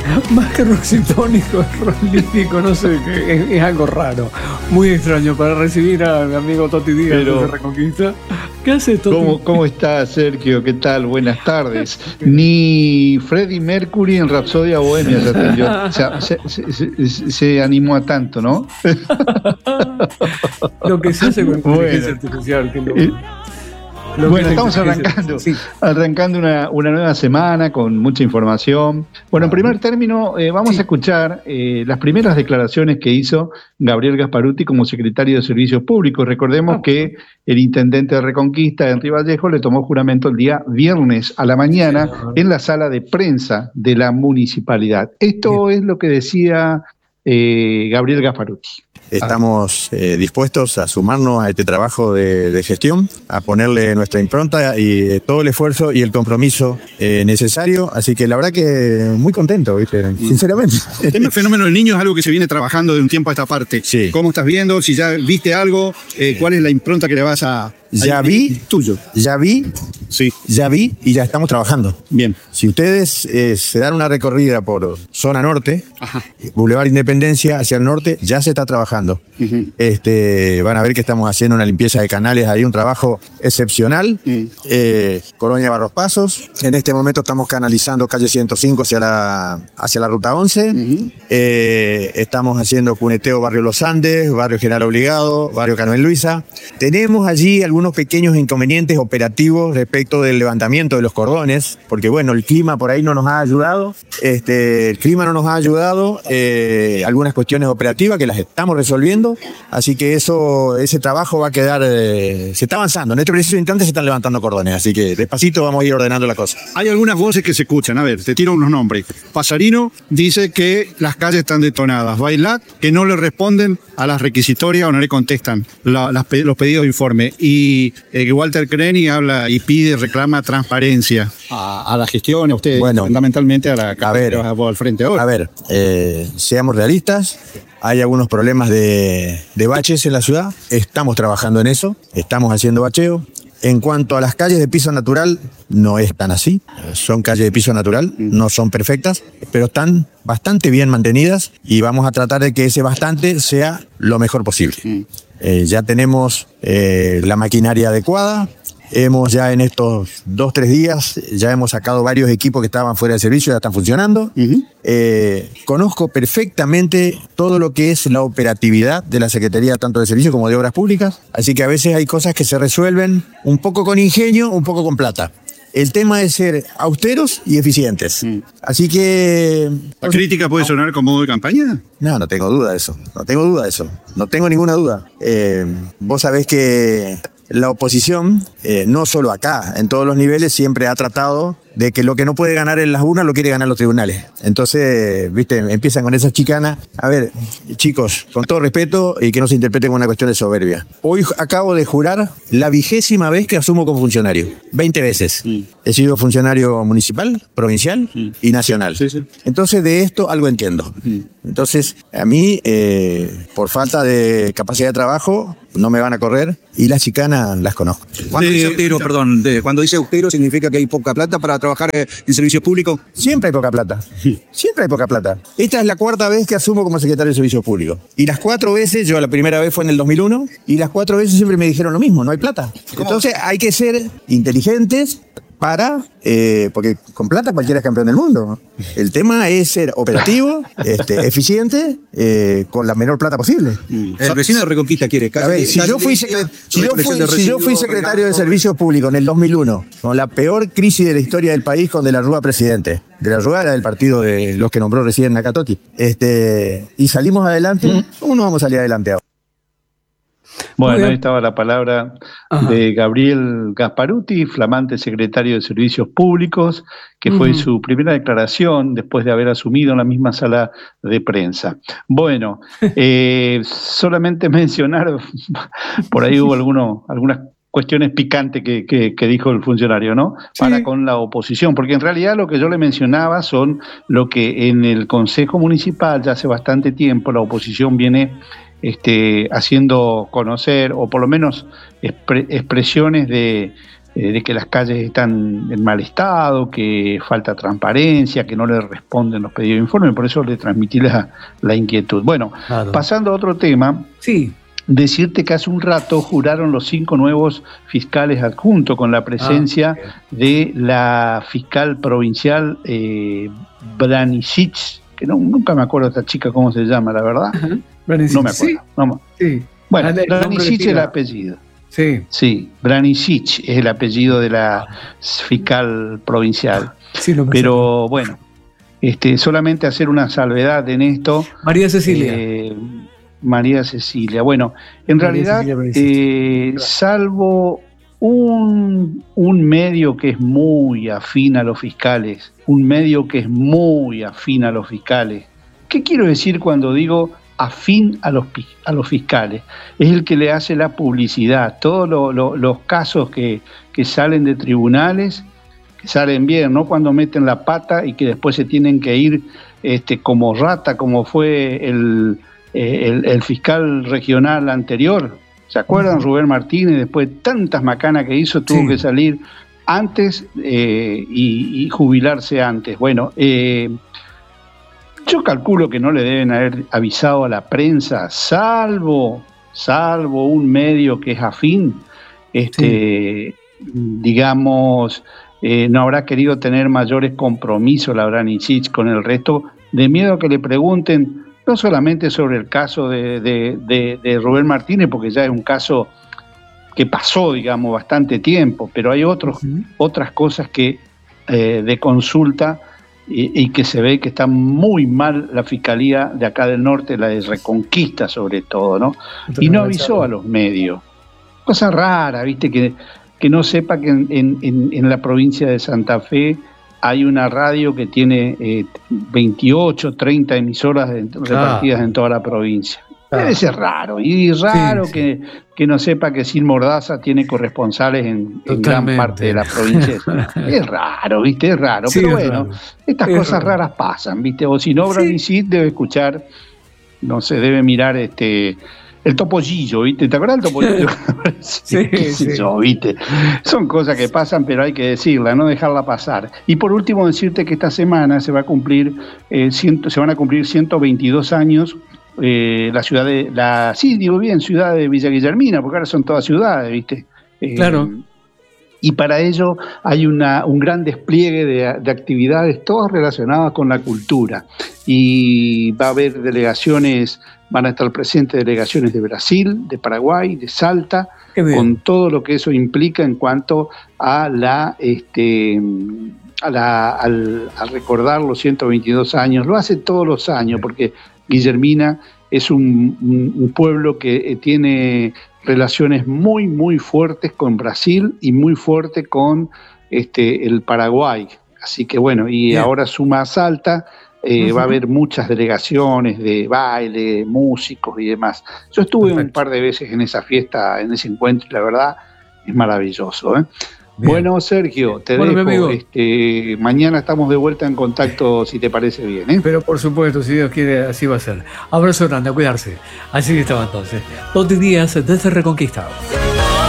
Más que roxipónico, rolínico, no sé, es algo raro, muy extraño para recibir a mi amigo Toti Díaz de Reconquista. ¿Qué hace Toti? ¿Cómo está, Sergio? ¿Qué tal? Buenas tardes. Ni Freddie Mercury en Rapsodia Bohemia se atendió. O sea, se animó a tanto, ¿no? Lo que se hace con inteligencia artificial, que bueno, estamos arrancando una nueva semana con mucha información. Bueno, en primer término, vamos a escuchar las primeras declaraciones que hizo Gabriel Gasparuti como secretario de Servicios Públicos. Recordemos que el intendente de Reconquista, Henry Vallejo, le tomó juramento el día viernes a la mañana en la sala de prensa de la municipalidad. Esto es lo que decía Gabriel Gasparuti. Estamos dispuestos a sumarnos a este trabajo de gestión, a ponerle nuestra impronta y todo el esfuerzo y el compromiso necesario. Así que la verdad que muy contento, ¿viste? Sinceramente. El tema del fenómeno del niño es algo que se viene trabajando de un tiempo a esta parte. Sí. ¿Cómo estás viendo? Si ya viste algo, ¿cuál es la impronta que le vas a... Ya vi y ya estamos trabajando. Bien. Si ustedes se dan una recorrida por zona norte, Boulevard Independencia hacia el norte, ya se está trabajando. Van a ver que estamos haciendo una limpieza de canales, ahí un trabajo excepcional. Colonia Barros Pasos. En este momento estamos canalizando calle 105 hacia la ruta 11. Estamos haciendo cuneteo Barrio Los Andes, Barrio General Obligado, Barrio Carmen Luisa. Tenemos allí algunos pequeños inconvenientes operativos respecto del levantamiento de los cordones, porque bueno, el clima por ahí no nos ha ayudado. Algunas cuestiones operativas que las estamos resolviendo, así que ese trabajo va a quedar, se está avanzando. En este preciso instante se están levantando cordones, así que despacito vamos a ir ordenando la cosa. Hay algunas voces que se escuchan, a ver, te tiro unos nombres. Pasarino dice que las calles están detonadas, Bailat que no le responden a las requisitorias o no le contestan los pedidos de informe, y Walter Creni habla y reclama transparencia a la gestión, a ustedes, fundamentalmente a la al frente ahora. A ver, seamos realistas. Hay algunos problemas de baches en la ciudad. Estamos trabajando en eso. Estamos haciendo bacheo. En cuanto a las calles de piso natural, no es tan así. Son calles de piso natural, no son perfectas, pero están bastante bien mantenidas y vamos a tratar de que ese bastante sea lo mejor posible. Ya tenemos la maquinaria adecuada. Ya en estos 2-3 días ya hemos sacado varios equipos que estaban fuera de servicio, ya están funcionando. Conozco perfectamente todo lo que es la operatividad de la Secretaría tanto de Servicios como de Obras Públicas, así que a veces hay cosas que se resuelven un poco con ingenio, un poco con plata. El tema es ser austeros y eficientes. Así que... ¿La crítica puede sonar como modo de campaña? No tengo duda de eso. No tengo ninguna duda. Vos sabés que la oposición, no solo acá, en todos los niveles, siempre ha tratado de que lo que no puede ganar en las urnas lo quiere ganar los tribunales. Entonces, viste, empiezan con esas chicanas. A ver, chicos, con todo respeto y que no se interprete como una cuestión de soberbia. Hoy acabo de jurar la 20ª vez que asumo como funcionario. 20 veces. He sido funcionario municipal, provincial y nacional. Entonces, de esto algo entiendo. Entonces, a mí, por falta de capacidad de trabajo, no me van a correr y las chicanas las conozco. Cuando dice austero, ¿significa que hay poca plata para trabajar en servicios públicos? Siempre hay poca plata. Siempre hay poca plata. Esta es la 4ª vez que asumo como secretario de Servicios Públicos. Y las 4 veces, la primera vez fue en el 2001, y las 4 veces siempre me dijeron lo mismo, no hay plata. Entonces hay que ser inteligentes porque con plata cualquiera es campeón del mundo. El tema es ser operativo, eficiente, con la menor plata posible. El vecino de Reconquista quiere. A ver, si yo fui secretario de Servicios Públicos en el 2001, con la peor crisis de la historia del país, con De la Rúa presidente. De la Rúa era del partido de los que nombró recién Nakatoki. Y salimos adelante. ¿Cómo no vamos a salir adelante ahora? Bueno, ahí estaba la palabra de Gabriel Gasparuti, flamante secretario de Servicios Públicos, que fue su primera declaración después de haber asumido en la misma sala de prensa. Bueno, solamente mencionar, por ahí hubo algunas cuestiones picantes que dijo el funcionario, ¿no? Para con la oposición, porque en realidad lo que yo le mencionaba son lo que en el Consejo Municipal ya hace bastante tiempo la oposición viene haciendo conocer, o por lo menos expresiones de de que las calles están en mal estado, que falta transparencia, que no le responden los pedidos de informe, por eso le transmití la inquietud. Bueno, claro. Pasando a otro tema, sí. Decirte que hace un rato juraron los 5 nuevos fiscales adjuntos con la presencia de la fiscal provincial Branicic, que nunca me acuerdo esta chica cómo se llama, la verdad. Branicic, no me acuerdo. Sí. Bueno, Branicic es el apellido. Sí, Branicic es el apellido de la fiscal provincial. Sí, pero bueno, solamente hacer una salvedad en esto. María Cecilia. María Cecilia. Bueno, en realidad, salvo un medio que es muy afín a los fiscales, ¿qué quiero decir cuando digo afín a los fiscales? Es el que le hace la publicidad. Todos los casos que salen de tribunales, que salen bien, no cuando meten la pata y que después se tienen que ir como rata, como fue el fiscal regional anterior. ¿Se acuerdan? Rubén Martínez, después de tantas macanas que hizo, tuvo que salir antes y jubilarse antes. Bueno, yo calculo que no le deben haber avisado a la prensa, salvo un medio que es afín, digamos, no habrá querido tener mayores compromisos la Branicic con el resto, de miedo a que le pregunten no solamente sobre el caso de Rubén Martínez, porque ya es un caso que pasó, digamos, bastante tiempo, pero hay otras cosas que de consulta y que se ve que está muy mal la Fiscalía de acá del norte, la de Reconquista sobre todo, ¿no? Y no avisó a los medios. Cosa rara, ¿viste? Que no sepa que en la provincia de Santa Fe hay una radio que tiene 28, 30 emisoras repartidas en toda la provincia. Debe ser raro, y raro que no sepa que Sin Mordaza tiene corresponsales en gran parte de la provincia. Es raro, ¿viste? Es raro, pero bueno, estas cosas raras pasan, ¿viste? O si no, Branicic debe escuchar, no sé, debe mirar el Topollillo, ¿viste? ¿Te acuerdas del Topollillo? ¿Viste? Son cosas que pasan, pero hay que decirla, no dejarla pasar. Y por último, decirte que esta semana se van a cumplir 122 años ciudad de Villa Guillermina, porque ahora son todas ciudades, ¿viste? Claro. Y para ello hay un gran despliegue de actividades, todas relacionadas con la cultura. Y va a haber delegaciones, van a estar presentes delegaciones de Brasil, de Paraguay, de Salta, con todo lo que eso implica en cuanto a al recordar los 122 años. Lo hace todos los años, porque Guillermina es un pueblo que tiene relaciones muy, muy fuertes con Brasil y muy fuerte con el Paraguay. Así que bueno, y ahora suma a Salta, va a haber muchas delegaciones de baile, músicos y demás. Yo estuve un par de veces en esa fiesta, en ese encuentro, y la verdad es maravilloso, ¿eh? Bueno, Sergio, te dejo. Mañana estamos de vuelta en contacto, si te parece bien, ¿eh? Pero por supuesto, si Dios quiere, así va a ser. Abrazo grande, a cuidarse. Así estaba entonces. Toti Díaz desde Reconquista.